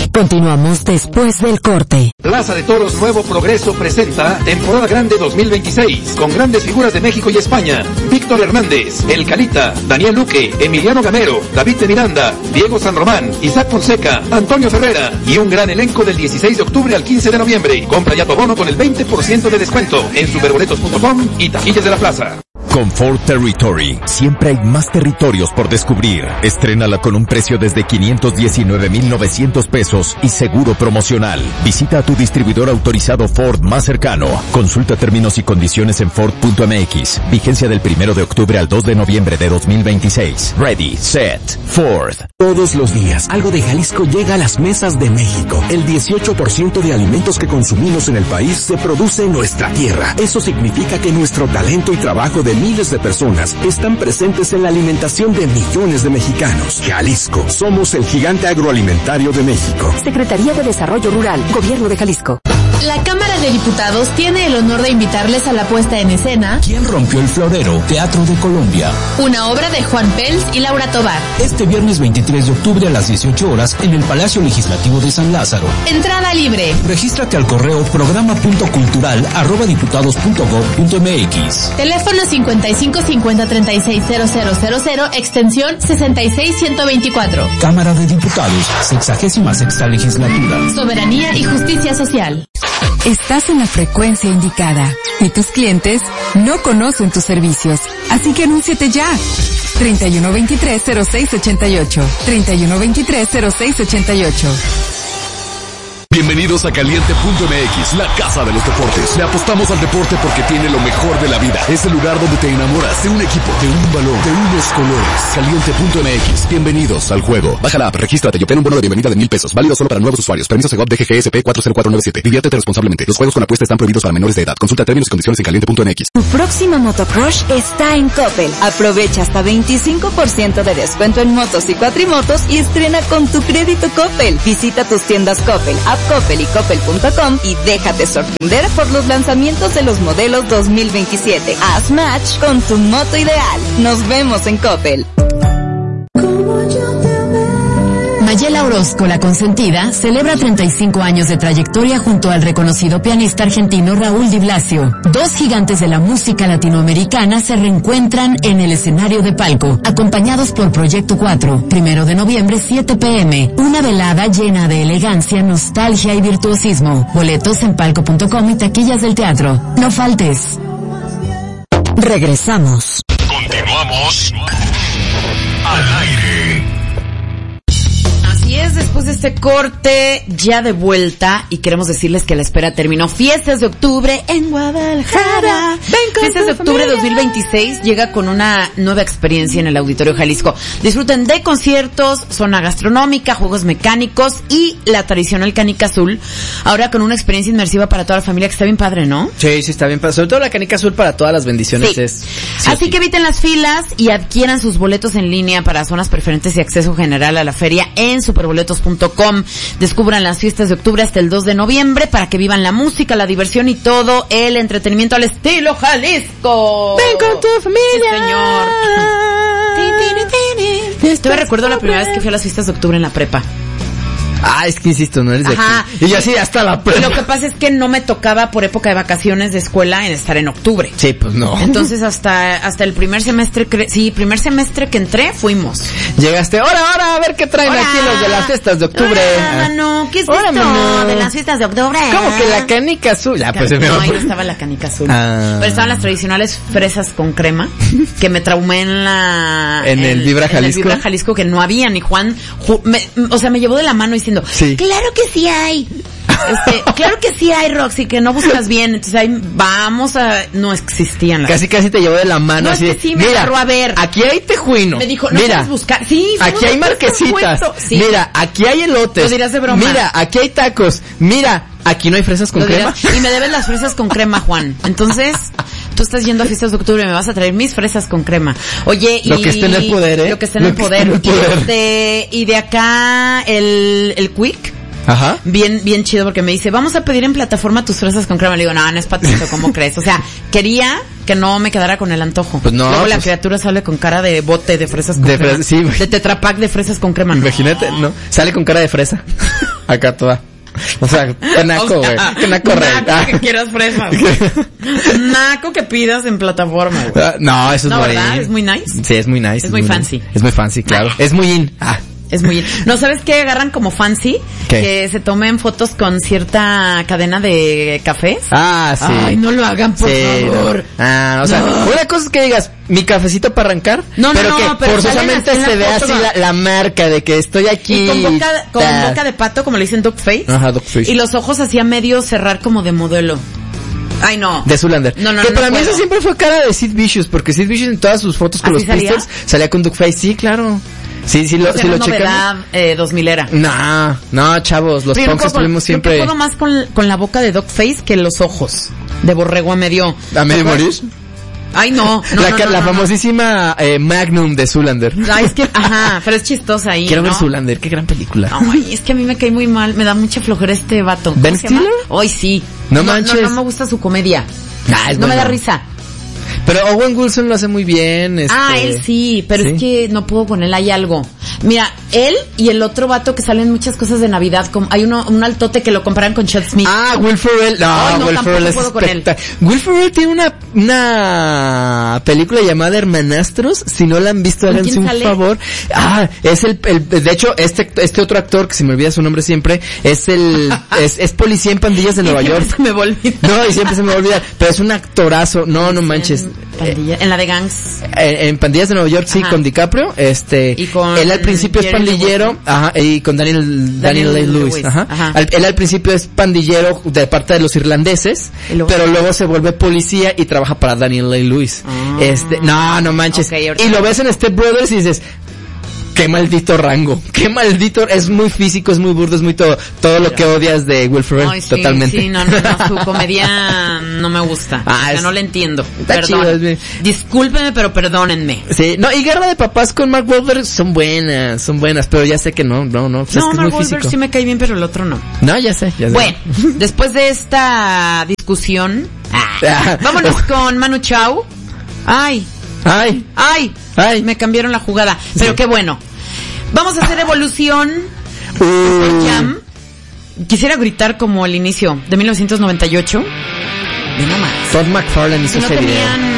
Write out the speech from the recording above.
Continuamos después del corte. Plaza de Toros Nuevo Progreso presenta Temporada Grande 2026, con grandes figuras de México y España. Víctor Hernández, El Calita, Daniel Luque, Emiliano Gamero, David de Miranda, Diego San Román, Isaac Fonseca, Antonio Ferrera y un gran elenco del 16 de octubre al 15 de noviembre. Compra ya tu bono con el 20% de descuento en superboletos.com y taquillas de la plaza. Con Ford Territory, siempre hay más territorios por descubrir. Estrénala con un precio desde 519,900 pesos y seguro promocional. Visita a tu distribuidor autorizado Ford más cercano. Consulta términos y condiciones en Ford.mx. Vigencia del 1 de octubre al 2 de noviembre de 2026. Ready, set, Ford. Todos los días, algo de Jalisco llega a las mesas de México. El 18% de alimentos que consumimos en el país se produce en nuestra tierra. Eso significa que nuestro talento y trabajo de miles de personas están presentes en la alimentación de millones de mexicanos. Jalisco, somos el gigante agroalimentario de México. Secretaría de Desarrollo Rural, Gobierno de Jalisco. La Cámara de Diputados tiene el honor de invitarles a la puesta en escena ¿Quién rompió el florero? Teatro de Colombia. Una obra de Juan Pels y Laura Tobar. Este viernes 23 de octubre a las 18 horas en el Palacio Legislativo de San Lázaro. Entrada libre. Regístrate al correo programa.cultural@diputados.gov.mx. Teléfono 55 50 36 0000, extensión 66124. Cámara de Diputados, 66ª Legislatura. Soberanía y justicia social. Estás en la frecuencia indicada y tus clientes no conocen tus servicios, así que anúnciate ya. 3123-0688. 3123-0688. Bienvenidos a Caliente.mx, la casa de los deportes. Le apostamos al deporte porque tiene lo mejor de la vida. Es el lugar donde te enamoras de un equipo, de un balón, de unos colores. Caliente.mx, bienvenidos al juego. Baja la app, regístrate y obtén un bono de bienvenida de 1,000 pesos. Válido solo para nuevos usuarios. Permiso Segov DGGSP 40497. Diviértete responsablemente. Los juegos con apuesta están prohibidos para menores de edad. Consulta términos y condiciones en Caliente.mx. Tu próxima motocrush está en Coppel. Aprovecha hasta 25% de descuento en motos y cuatrimotos y estrena con tu crédito Coppel. Visita tus tiendas Coppel, Coppel y Coppel.com y déjate sorprender por los lanzamientos de los modelos 2027. Haz match con tu moto ideal. Nos vemos en Coppel. Mayela Orozco, la consentida, celebra 35 años de trayectoria junto al reconocido pianista argentino Raúl Di Blasio. Dos gigantes de la música latinoamericana se reencuentran en el escenario de Palco, acompañados por Proyecto 4, 1 de noviembre, 7 p.m. Una velada llena de elegancia, nostalgia y virtuosismo. Boletos en palco.com y taquillas del teatro. No faltes. Regresamos. Continuamos al aire. Así es, después de este corte, ya de vuelta, y queremos decirles que la espera terminó. Fiestas de octubre en Guadalajara. Fiestas de octubre 2026 llega con una nueva experiencia en el Auditorio Jalisco. Disfruten de conciertos, zona gastronómica, juegos mecánicos y la tradicional canica azul. Ahora con una experiencia inmersiva para toda la familia, que está bien padre, ¿no? Sí, está bien padre. Sobre todo la canica azul para todas las bendiciones. Sí. Sí, así que eviten las filas y adquieran sus boletos en línea para zonas preferentes y acceso general a la feria en superboletos.com. Descubran las fiestas de octubre hasta el 2 de noviembre para que vivan la música, la diversión y todo el entretenimiento al estilo Jalisco. ¡Ven con tu familia! Sí, señor. Todavía recuerdo la primera vez que fui a las fiestas de octubre en la prepa. Ah, es que insisto, no eres de Ajá. aquí. Y así hasta la prepa. Lo que pasa es que no me tocaba por época de vacaciones de escuela en estar en octubre. Sí, pues no. Entonces hasta el primer semestre, primer semestre que entré, fuimos. Llegaste, ahora, a ver qué traen aquí los de las fiestas de octubre. Mano, ¿qué es Hola, esto mano. de las fiestas de octubre? ¿Cómo que la canica azul? Ya, pues se me No, va ahí por- no estaba la canica azul. Ah. Pero estaban las tradicionales fresas con crema, que me traumé en el Vibra Jalisco. En el Vibra Jalisco, que no había, ni Juan, me llevó de la mano diciendo, Sí. claro que sí hay. Claro que sí hay, Roxy, que no buscas bien. Entonces ahí no existían las. Casi te llevó de la mano No, así es de, que sí me mira, agarró a ver. aquí hay tejuino. Me dijo, no mira, puedes buscar. Sí, aquí hay marquesitas. Sí. Mira, aquí hay elotes. Lo dirás de broma. Mira, aquí hay tacos. Mira, aquí no hay fresas con Lo crema. dirás. Y me debes las fresas con crema, Juan. Entonces, tú estás yendo a fiestas de octubre y me vas a traer mis fresas con crema. Oye, Lo que esté en el poder, ¿eh? Lo que esté en el poder. Y de acá, el Quick. Ajá. Bien chido, porque me dice, vamos a pedir en plataforma tus fresas con crema. Le digo, no es patito, ¿cómo crees? O sea, quería que no me quedara con el antojo. Pues no, Luego la pues- criatura sale con cara de bote de fresas con De crema. fresa, sí. De tetrapack de fresas con crema. No. Imagínate, ¿no? Sale con cara de fresa. Acá toda. O sea, qué naco, güey. Qué naco, Naco que quieras fresa, güey. Naco que pidas en plataforma, güey. No, eso es muy... ¿verdad? Es muy nice. Sí, es muy nice. Es muy fancy. Es muy fancy, claro. Es muy in. Es muy... No, ¿sabes qué agarran como fancy? ¿Qué? Que se tomen fotos con cierta cadena de cafés. Ah, sí. Ay, no lo hagan, por favor. O sea, una cosa es que digas, mi cafecito para arrancar, pero que forzosamente se ve así la marca de que estoy aquí. Y con boca de pato, como le dicen duck face. Ajá, duck face. Y los ojos así a medio cerrar como de modelo. Ay, no. De Zoolander. No, que para mí eso siempre fue cara de Sid Vicious, porque Sid Vicious en todas sus fotos con los Pistols salía con duck face. Sí, claro. Sí, lo checamos. 2000 era. No, chavos, los punks estuvimos siempre... Yo puedo más con la boca de Dogface que los ojos de borrego a medio... ¿A medio morir? Ay, no. La famosísima Magnum de Zoolander. Ay, es que, pero es chistosa ahí, Quiero ver Zoolander, qué gran película. Ay, es que a mí me cae muy mal, me da mucha flojera este vato. ¿Ben Stiller? Ay, sí. No manches. No me gusta su comedia. No me da risa. Pero Owen Wilson lo hace muy bien. Él sí, pero es que no puedo con él, hay algo. Mira, él y el otro vato que salen muchas cosas de Navidad, como hay un altote que lo comparan con Chad Smith. Will Ferrell. No, Will Ferrell es espectacular. Will Ferrell tiene una película llamada Hermanastros. Si no la han visto, háganse un favor. Es de hecho, este otro actor, que se me olvida su nombre siempre, es policía en Pandillas de Nueva York. Se me va a olvidar. No, y siempre se me va a olvidar. Pero es un actorazo. No manches. En la de Gangs. En Pandillas de Nueva York, sí, con DiCaprio. Y con él al principio es pandillero. Y con Daniel Day-Lewis. Él al principio es pandillero de parte de los irlandeses, pero luego se vuelve policía y trabaja para Daniel Day-Lewis. No manches. Y lo ves en Step Brothers y dices, qué maldito rango, qué maldito, es muy físico, es muy burdo, es muy todo lo que odias de Will Ferrell, totalmente. Sí, no, su comedia no me gusta, no le entiendo, perdón. Discúlpeme, pero perdónenme. Sí, no, y Guerra de Papás con Mark Wahlberg son buenas, pero ya sé que no, o sea, es que Mark Wahlberg sí me cae bien, pero el otro no. No, ya sé. Bueno, después de esta discusión, vámonos con Manu Chao. Ay, me cambiaron la jugada, pero qué bueno. Vamos a hacer Evolución Jam. Quisiera gritar como el inicio de 1998. Ve nomás. Todd McFarlane hizo ese video.